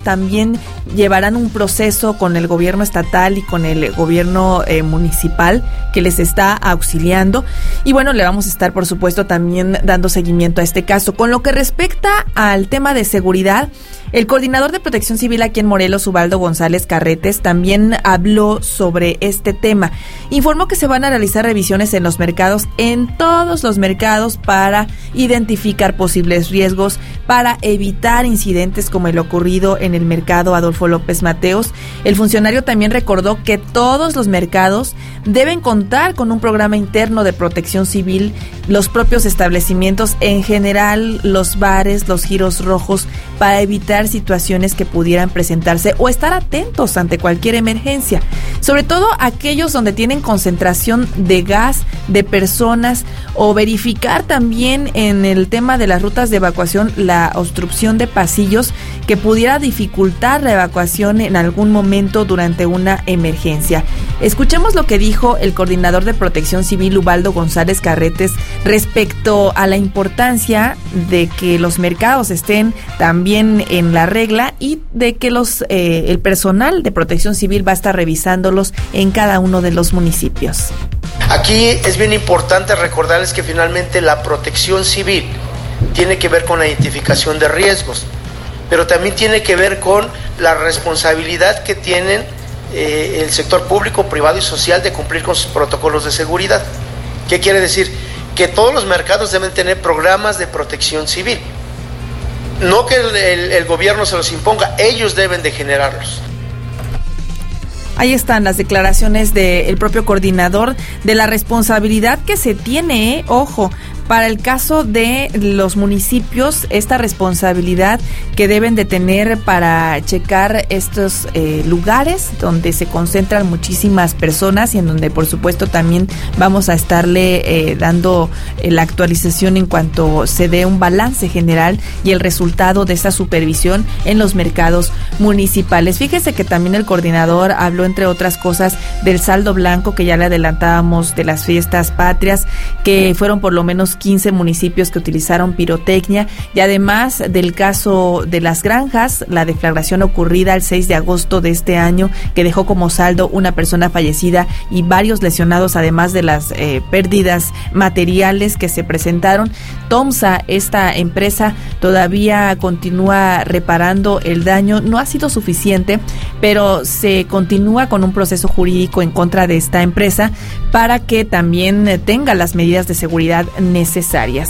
también llevarán un proceso con el gobierno estatal y con el gobierno municipal que les está auxiliando. Y bueno, le vamos a estar, por supuesto, también dando seguimiento a este caso. Con lo que respecta al tema de seguridad, el coordinador de Protección Civil aquí en Morelos, Ubaldo González Carretes, también habló sobre este tema. Informó que se van a realizar revisiones en los mercados, en todos los mercados, para identificar posibles riesgos, para evitar incidentes como el ocurrido en el mercado Adolfo López Mateos. El funcionario también recordó que todos los mercados deben contar con un programa interno de protección civil, los propios establecimientos, en general los bares, los giros rojos, para evitar situaciones que pudieran presentarse o estar atentos ante cualquier emergencia, sobre todo aquellos donde tienen concentración de gas, de personas, o verificar también en el tema de las rutas de evacuación la obstrucción de pasillos que pudiera dificultar la evacuación en algún momento durante una emergencia. Escuchemos lo que dijo el coordinador de Protección Civil, Ubaldo González Carretes, respecto a la importancia de que los mercados estén también en la regla y de que el personal de Protección Civil va a estar revisándolos en cada uno de los municipios. Aquí es bien importante recordarles que finalmente la protección civil tiene que ver con la identificación de riesgos, pero también tiene que ver con la responsabilidad que tienen el sector público, privado y social de cumplir con sus protocolos de seguridad. ¿Qué quiere decir? Que todos los mercados deben tener programas de protección civil. No que el gobierno se los imponga, ellos deben de generarlos. Ahí están las declaraciones del propio coordinador de la responsabilidad que se tiene, ojo, para el caso de los municipios, esta responsabilidad que deben de tener para checar estos lugares donde se concentran muchísimas personas y en donde, por supuesto, también vamos a estarle dando la actualización en cuanto se dé un balance general y el resultado de esta supervisión en los mercados municipales. Fíjese que también el coordinador habló, entre otras cosas, del saldo blanco que ya le adelantábamos de las fiestas patrias, que fueron por lo menos 15 municipios que utilizaron pirotecnia, y además del caso de las granjas, la deflagración ocurrida el 6 de agosto de este año, que dejó como saldo una persona fallecida y varios lesionados, además de las pérdidas materiales que se presentaron. TOMSA, esta empresa, todavía continúa reparando el daño. No ha sido suficiente, pero se continúa con un proceso jurídico en contra de esta empresa para que también tenga las medidas de seguridad necesarias.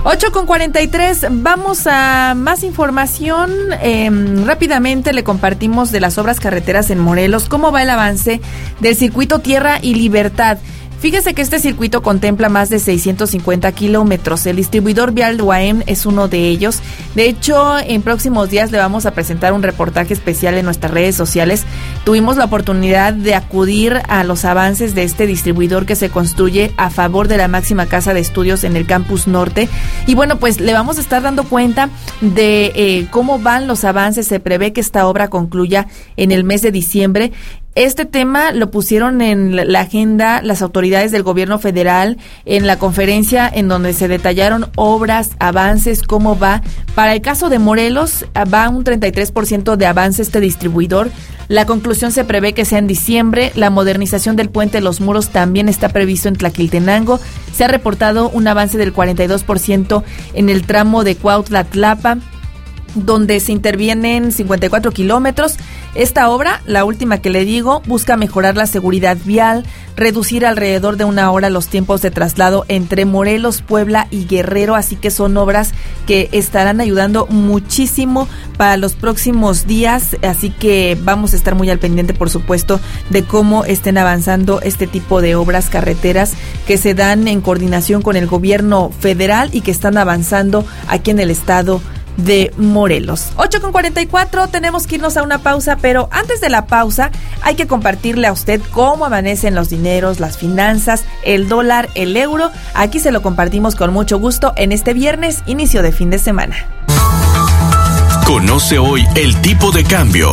8:43, vamos a más información. Rápidamente le compartimos de las obras carreteras en Morelos, cómo va el avance del circuito Tierra y Libertad. Fíjese que este circuito contempla más de 650 kilómetros. El distribuidor vial UAM es uno de ellos. De hecho, en próximos días le vamos a presentar un reportaje especial en nuestras redes sociales. Tuvimos la oportunidad de acudir a los avances de este distribuidor que se construye a favor de la máxima casa de estudios en el Campus Norte. Y bueno, pues le vamos a estar dando cuenta de cómo van los avances. Se prevé que esta obra concluya en el mes de diciembre. Este tema lo pusieron en la agenda las autoridades del gobierno federal en la conferencia en donde se detallaron obras, avances, cómo va. Para el caso de Morelos, va un 33% de avance este distribuidor. La conclusión se prevé que sea en diciembre. La modernización del puente de los Muros también está previsto en Tlaquiltenango. Se ha reportado un avance del 42% en el tramo de Cuautla-Tlapa, donde se intervienen 54 kilómetros. Esta obra, la última que le digo, busca mejorar la seguridad vial, reducir alrededor de 1 hora los tiempos de traslado entre Morelos, Puebla y Guerrero, así que son obras que estarán ayudando muchísimo para los próximos días, así que vamos a estar muy al pendiente, por supuesto, de cómo estén avanzando este tipo de obras carreteras que se dan en coordinación con el gobierno federal y que están avanzando aquí en el estado de Morelos. 8:44, tenemos que irnos a una pausa, pero antes de la pausa hay que compartirle a usted cómo amanecen los dineros, las finanzas, el dólar, el euro. Aquí se lo compartimos con mucho gusto en este viernes, inicio de fin de semana. Conoce hoy el tipo de cambio.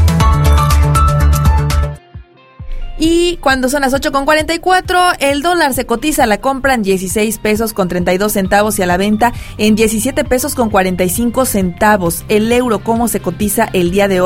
Y cuando son las 8:44, el dólar se cotiza a la compra en 16 pesos con 32 centavos y a la venta en 17 pesos con 45 centavos. El euro, ¿cómo se cotiza el día de hoy?